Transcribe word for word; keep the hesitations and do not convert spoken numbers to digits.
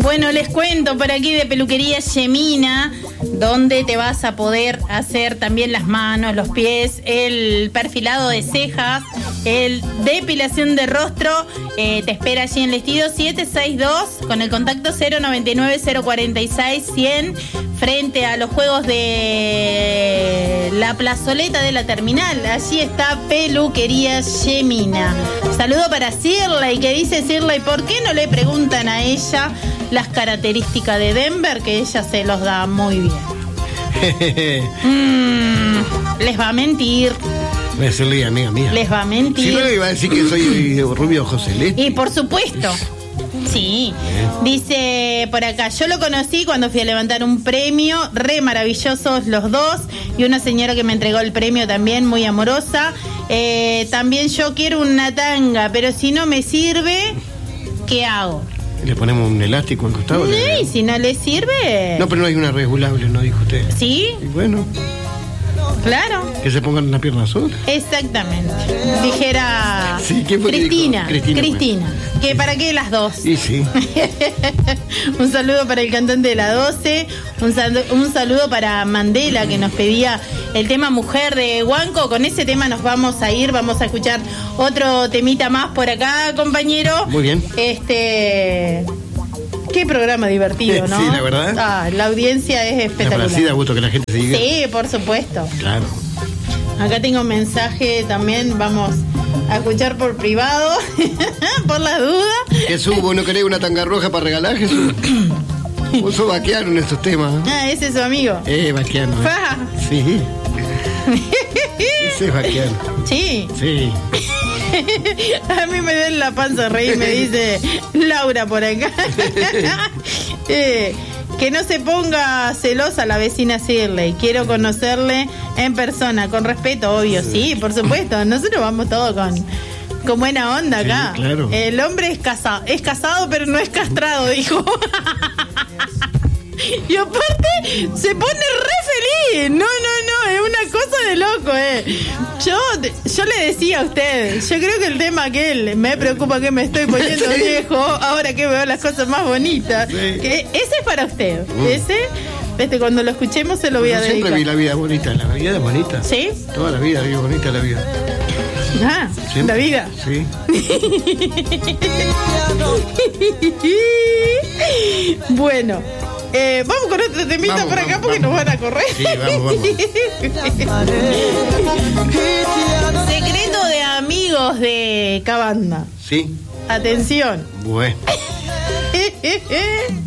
Bueno, les cuento por aquí de Peluquería Yemina, donde te vas a poder hacer también las manos, los pies, el perfilado de cejas, el depilación de rostro. Eh, te espera allí en Lestido siete seis dos con el contacto cero noventa y nueve cero cuarenta y seis cien, frente a los juegos de la plazoleta de la terminal. Allí está Peluquería Yemina. Saludo para Shirley, que dice: Shirley, ¿por qué no le preguntan a ella las características de Denver, que ella se los da muy bien? mm, les va a mentir. Voy a decirle, amiga mía. Les va a mentir. Si no, le iba a decir que soy rubio ojo celeste. Y por supuesto. Sí. Dice por acá: yo lo conocí cuando fui a levantar un premio, re maravillosos los dos, y una señora que me entregó el premio también, muy amorosa. Eh, también yo quiero una tanga, pero si no me sirve, ¿qué hago? ¿Le ponemos un elástico al costado? Sí, si no le sirve. No, pero no hay una regulable, ¿no dijo usted? Sí. Y bueno. Claro. Que se pongan una pierna sola. Exactamente. Dijera sí, ¿quién fue Cristina. Que Cristina. Cristina. ¿Que para qué las dos? Sí, sí. Un saludo para el cantante de la doce. Un, sal- un saludo para Mandela, que nos pedía el tema Mujer de Huanco. Con ese tema nos vamos a ir. Vamos a escuchar otro temita más por acá, compañero. Muy bien. Este... Qué programa divertido, ¿no? Sí, la verdad. Ah, la audiencia es espectacular. Sí, da gusto que la gente se diga. Sí, por supuesto. Claro. Acá tengo un mensaje también, vamos a escuchar por privado, por las dudas. Jesús, ¿vos no querés una tanga roja para regalar, Jesús? Vos sos vaquiano en estos temas. ¿eh? Ah, ese es su amigo. Eh, vaquiano. ¿eh? Fa. Sí. Ese es vaquiano. Sí. Sí. A mí me da en la panza reír, me dice Laura por acá. eh, que no se ponga celosa la vecina Shirley. Quiero conocerle en persona, con respeto, obvio. Sí, por supuesto. Nosotros vamos todos con, con buena onda acá. Sí, claro. El hombre es casado, es casado pero no es castrado, dijo. Y aparte se pone re feliz. No, no, no, es una cosa de loco, eh. Yo, yo le decía a usted, yo creo que el tema aquel, me preocupa que me estoy poniendo sí. viejo, ahora que veo las cosas más bonitas. Sí. Que ese es para usted. Mm. Ese, este, cuando lo escuchemos se lo voy a Yo dedicar. siempre vi la vida bonita, la vida es bonita. ¿Sí? Toda la vida, vivo bonita la vida. Ah, Siempre. la vida. Sí. Bueno. Eh, vamos con otro temita Vamos, por acá vamos, porque vamos. nos van a correr. Sí, vamos, vamos. Secreto de amigos de Cabanda. Sí. Atención. Bueno.